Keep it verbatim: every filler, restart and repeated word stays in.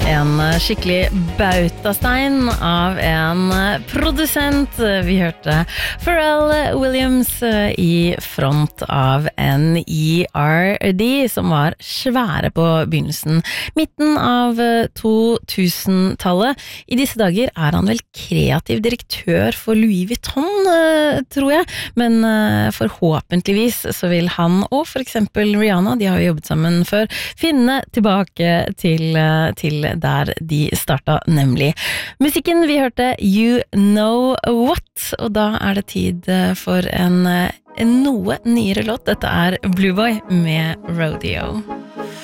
En skikkelig bautastein av en produsent. Vi hørte Pharrell Williams i front av N E R D, som var svære på begynnelsen, midten av to tusen-tallet. I disse dager er han vel kreativ direktør for Louis Vuitton, tror jeg, men forhåpentligvis så vil han og for eksempel Rihanna, de har jo jobbet sammen før, finne tilbake til, til der de starta, nemlig musikken. Vi hørte You Know What, og da er det tid for en, en noe nyere låt. Dette er Blue Boy med Rodeo.